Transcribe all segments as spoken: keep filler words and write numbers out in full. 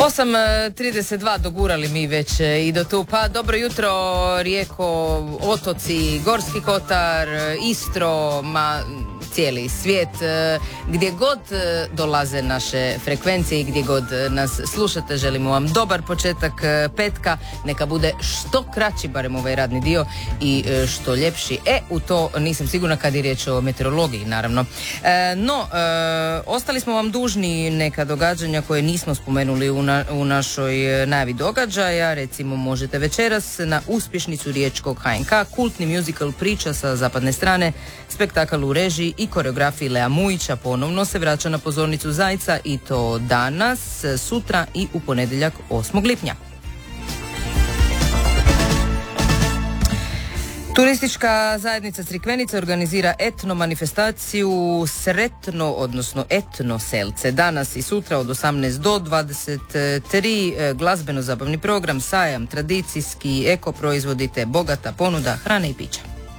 osam trideset dva dogurali mi već i do tu. Pa dobro jutro Rijeko, otoci, Gorski kotar, Istro, ma cijeli svijet, gdje god dolaze naše frekvencije i gdje god nas slušate, želimo vam dobar početak petka, neka bude što kraći, barem ovaj radni dio, i što ljepši. E, u to nisam sigurna kad je riječ o meteorologiji, naravno. E, no, e, ostali smo vam dužni neka događanja koje nismo spomenuli u, na, u našoj najavi događaja. Recimo, možete večeras na uspješnicu riječkog H N K, kultni musical Priča sa zapadne strane, spektakl u režiji i koreografiji Lea Mujića ponovno se vraća na pozornicu Zajca, i to danas, sutra i u ponedjeljak osmog lipnja. Turistička zajednica Crikvenica organizira etno manifestaciju Sretno, odnosno Etno selce. Danas i sutra od osamnaest do dvadeset tri, glazbeno-zabavni program, sajam, tradicijski, eko proizvodi te bogata ponuda hrane i pića.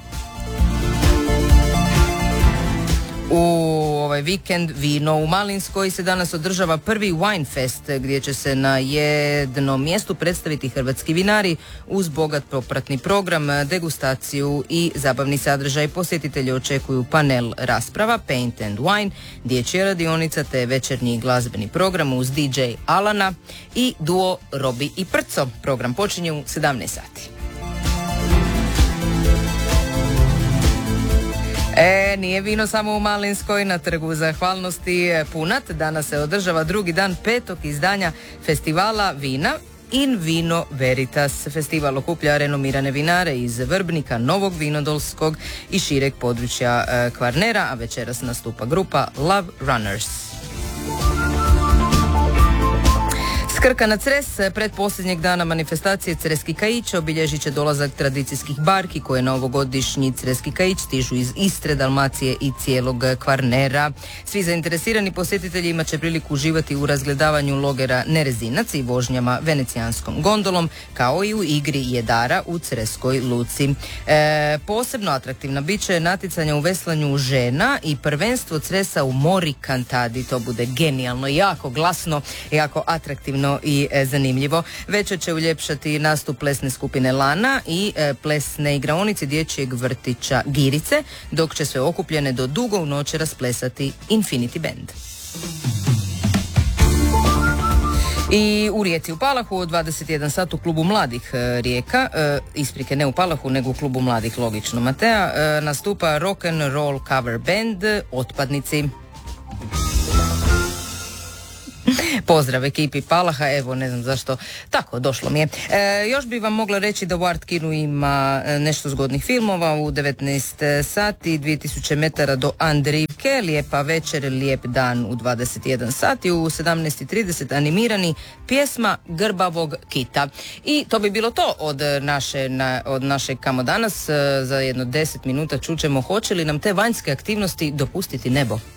U ovaj vikend vino u Malinskoj se danas održava prvi Wine Fest, gdje će se na jednom mjestu predstaviti hrvatski vinari uz bogat popratni program, degustaciju i zabavni sadržaj. Posjetitelji očekuju panel rasprava, Paint and Wine, dječja radionica te večernji glazbeni program uz D J Alana i duo Robi i Prco. Program počinje u sedamnaest sati. E, nije vino samo u Malinskoj. Na trgu Zahvalnosti Punat danas se održava drugi dan petog izdanja festivala vina In Vino Veritas. Festival okuplja renomirane vinare iz Vrbnika, Novog Vinodolskog i šireg područja e, Kvarnera, a večeras nastupa grupa Love Runners. Krka na Cres, pred posljednjeg dana manifestacije Creski kaić obilježit će dolazak tradicijskih barki koje na ovogodišnji Creski kaić stižu iz Istre, Dalmacije i cijelog Kvarnera. Svi zainteresirani posjetitelji imat će priliku uživati u razgledavanju logera Nerezinac i vožnjama venecijanskom gondolom, kao i u igri jedara u Creskoj luci. E, posebno atraktivna bit će natjecanja u veslanju žena i prvenstvo Cresa u Mori Kantadi. To bude genijalno, jako glasno, jako atraktivno i e, zanimljivo. Večer će uljepšati nastup plesne skupine Lana i e, plesne igraonice dječjeg vrtića Girice, dok će sve okupljene do dugo u noć rasplesati Infinity Band. I u Rijeci u Palahu od dvadeset jedan sat u klubu mladih e, Rijeka, e, isprike ne u Palahu nego u klubu mladih, logično Matea, e, nastupa rock and roll cover band Otpadnici. Pozdrav ekipi Palaha, evo ne znam zašto, tako došlo mi je. E, još bi vam mogla reći da u Art Kinu ima nešto zgodnih filmova u devetnaest sati, dvije tisuće metara do Andrivke, lijepa večer, lijep dan u dvadeset jedan sati, u sedamnaest trideset animirani pjesma Grbavog kita. I to bi bilo to od naše, na, od naše Kamo danas. Za jedno deset minuta čućemo hoće li nam te vanjske aktivnosti dopustiti nebo.